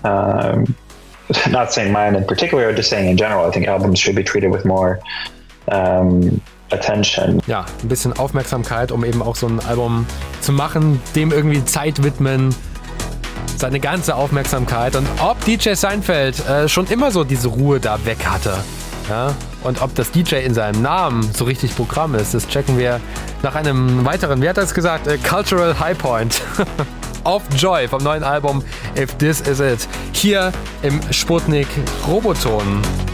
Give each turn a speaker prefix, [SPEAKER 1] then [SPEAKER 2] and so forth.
[SPEAKER 1] Not saying mine in particular, or just saying in general, I think albums should be treated with more attention.
[SPEAKER 2] Ja, ein bisschen Aufmerksamkeit, um eben auch so ein Album zu machen, dem irgendwie Zeit widmen, seine ganze Aufmerksamkeit. Und ob DJ Seinfeld schon immer so diese Ruhe da weg hatte, ja, und ob das DJ in seinem Namen so richtig Programm ist, das checken wir nach einem weiteren, wie hat er es gesagt, Cultural High Point. Auf Joy vom neuen Album If This Is It. Hier im Sputnik Roboton.